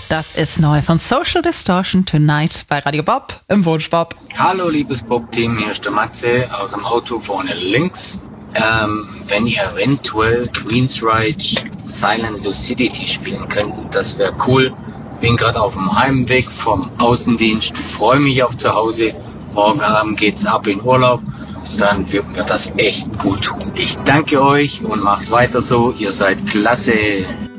Das ist neu von Social Distortion Tonight bei Radio Bob im Wunschbob. Hallo liebes Bob-Team, hier ist der Matze aus dem Auto vorne links. Wenn ihr eventuell Queensryche Silent Lucidity spielen könnt, das wäre cool. Bin gerade auf dem Heimweg vom Außendienst, freue mich auf zu Hause. Morgen Abend geht's ab in Urlaub. Dann wird mir das echt gut tun. Ich danke euch und macht weiter so. Ihr seid klasse.